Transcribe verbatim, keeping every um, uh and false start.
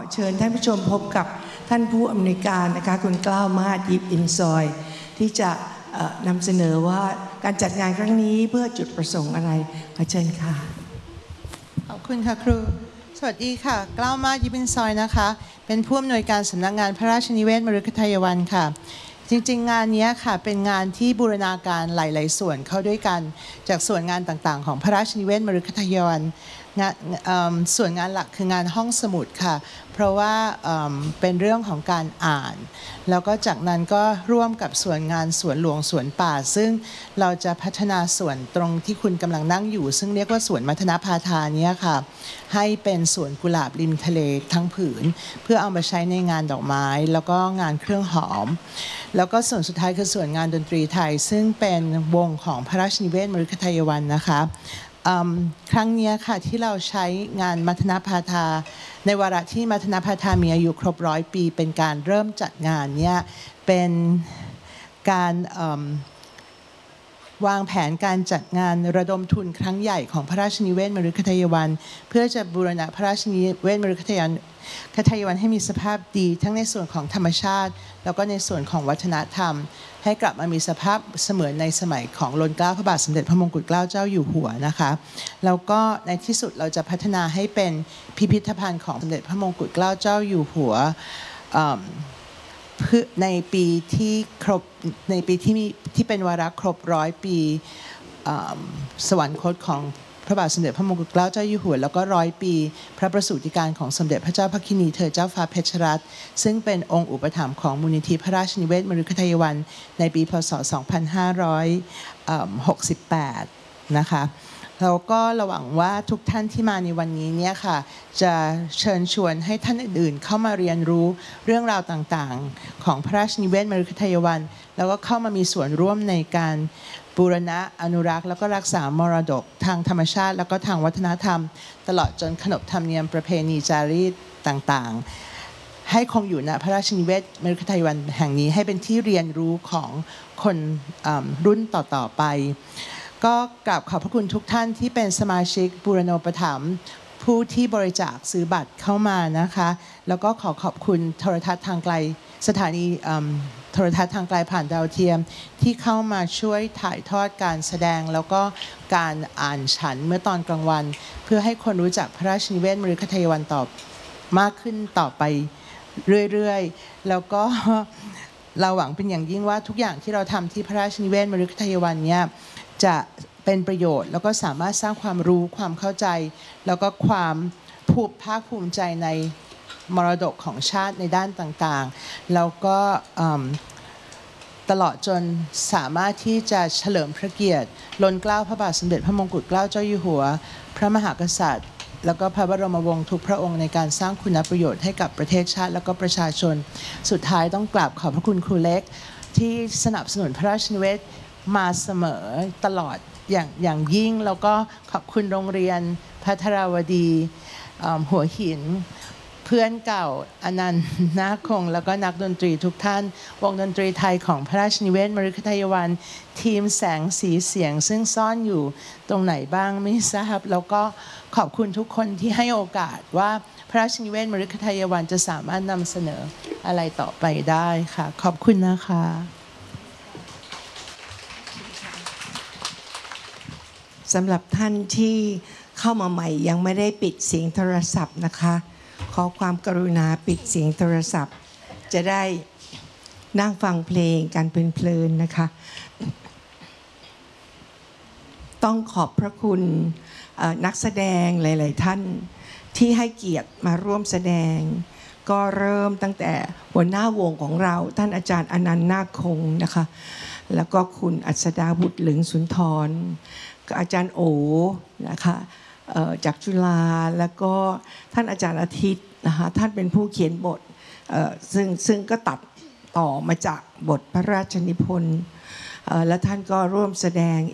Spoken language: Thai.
เชิญท่านผู้ชมพบกับท่านผู้อำนวยการนะคะคุณกล้าวมาศยิบอินซอยที่จะนำเสนอว่าการจัดงานครั้งนี้เพื่อจุดประสงค์อะไรขอเชิญค่ะขอบคุณค่ะครูสวัสดีค่ะกล้าวมาศยิบอินซอยนะคะเป็นผู้อำนวยการสำนักงานพระราชนิเวศมฤคทายวันค่ะจริงๆงานนี้ค่ะเป็นงานที่บูรณาการหลายๆส่วนเข้าด้วยกันจากส่วนงานต่างๆของพระราชนิเวศมฤคทายวันส่วนงานหลักคืองานห้องสมุดค่ะเพราะว่าเป็นเรื่องของการอ่านแล้วก็จากนั้นก็ร่วมกับส่วนงานสวนหลวงสวนป่าซึ่งเราจะพัฒนาส่วนตรงที่คุณกำลังนั่งอยู่ซึ่งเรียกว่าสวนมัทนาพาทาเนี่ยค่ะให้เป็นสวนกุหลาบริมทะเลทั้งผืนเพื่อเอามาใช้ในงานดอกไม้แล้วก็งานเครื่องหอมแล้วก็ส่วนสุดท้ายคือส่วนงานดนตรีไทยซึ่งเป็นวงของพระราชนิเวศมฤคทายวันนะคะครั้งนี้ค่ะที่เราใช้งานมัทนาพาทาในวาระที่มัทนาพาทามีอายุครบร้อยปีเป็นการเริ่มจัดงานเนี่ยเป็นการวางแผนการจัดงานระดมทุนครั้งใหญ่ของพระราชนิเวศมฤคทายวันเพื่อจะบูรณะพระราชนิเวศมฤคทายวันคทายวันให้มีสภาพดีทั้งในส่วนของธรรมชาติแล้วก็ในส่วนของวัฒนธรรมให้กลับมามีสภาพเสมือนในสมัยของล้นเกล้าพระบาทสมเด็จพระมงกุฎเกล้าเจ้าอยู่หัวนะคะแล้วก็ในที่สุดเราจะพัฒนาให้เป็นพิพิธภัณฑ์ของสมเด็จพระมงกุฎเกล้าเจ้าอยู่หัวในปีที่ครบในปีที่มีที่เป็นวาระครบร้อยปีสวรรคตของพระบาทสมเด็จพระมงกุฎเกล้าเจ้าอยู่หัวแล้วก็ร้อยปีพระประสูติการของสมเด็จพระเจ้าพระคินีเธอเจ้าฟ้าเพชรรัตน์ซึ่งเป็นองค์อุปถัมภ์ของมูลนิธิพระราชนิเวศมฤคทายวันในปีพ.ศ. สองพันห้าร้อยหกสิบแปดนะคะแล้วก็ระหวังว่าทุกท่านที่มาในวันนี้เนี่ยค่ะจะเชิญชวนให้ท่านอื่นๆเข้ามาเรียนรู้เรื่องราวต่างๆของพระราชนิเวศมฤคทายวันแล้วก็เข้ามามีส่วนร่วมในการบูรณะอนุรักษ์แล้วก็รักษามรดกทางธรรมชาติแล้วก็ทางวัฒนธรรมตลอดจนขนบธรรมเนียมประเพณีจารีตต่างๆให้คงอยู่ณพระราชนิเวศมฤคทายวันแห่งนี้ให้เป็นที่เรียนรู้ของคนรุ่นต่อๆไปก็กราบขอบพระคุณทุกท่านที่เป็นสมาชิกบูรณาปถัมภ์ผู้ที่บริจาคซื้อบัตรเข้ามานะคะแล้วก็ขอขอบคุณโทรทัศน์ทางไกลสถานีโทรทัศน์ทางไกลผ่านดาวเทียมที่เข้ามาช่วยถ่ายทอดการแสดงแล้วก็การอ่านฉันเมื่อตอนกลางวันเพื่อให้คนรู้จักพระราชนิเวศมฤคทายวันต่อมากขึ้นต่อไปเรื่อยๆแล้วก็เราหวังเป็นอย่างยิ่งว่าทุกอย่างที่เราทำที่พระราชนิเวศมฤคทายวันเนี่ยจะเป็นประโยชน์แล้วก็สามารถสร้างความรู้ความเข้าใจแล้วก็ความภูมิภาคภูมิใจในมรดกของชาติในด้านต่างๆแล้วก็ตลอดจนสามารถที่จะเฉลิมพระเกียรติล้นเกล้าพระบาทสมเด็จพระมงกุฎเกล้าเจ้าอยู่หัวพระมหากษัตริย์แล้วก็พระบรมวงศ์ทุกพระองค์ในการสร้างคุณประโยชน์ให้กับประเทศชาติแล้วก็ประชาชนสุดท้ายต้องกราบขอบพระคุณครูเล็กที่สนับสนุนพระราชนิเวศมาเสมอตลอดอย่างอย่างยิ่งแล้วก็ขอบคุณโรงเรียนพัทราวดีหัวหินเพื่อนเก่าอนันต์นาคงแล้วก็นักดนตรีทุกท่านวงดนตรีไทยของพระราชนิเวศมฤคทายวันทีมแสงสีเสียงซึ่งซ่อนอยู่ตรงไหนบ้างไม่ทราบแล้วก็ขอบคุณทุกคนที่ให้โอกาสว่าพระราชนิเวศมฤคทายวันจะสามารถนำเสนออะไรต่อไปได้ค่ะขอบคุณนะคะสำหรับท่านที่เข้ามาใหม่ยังไม่ได้ปิดเสียงโทรศัพท์นะคะขอความกรุณาปิดเสียงโทรศัพท์จะได้นั่งฟังเพลงกันเพลินๆนะคะต้องขอบพระคุณนักแสดงหลายๆท่านที่ให้เกียรติมาร่วมแสดงก็เริ่มตั้งแต่หัวหน้าวงของเราท่านอาจารย์อนันต์นาคงนะคะแล้วก็คุณอัศดาบุตรเหลืองสุนทรอาจารย์โอนะคะจากจุฬาแล้วก็ท่านอาจารย์อาทิตย์นะคะท่านเป็นผู้เขียนบทซึ่งซึ่งก็ตัดต่อมาจากบทพระราชนิพนธ์และท่านก็ร่วมแสดง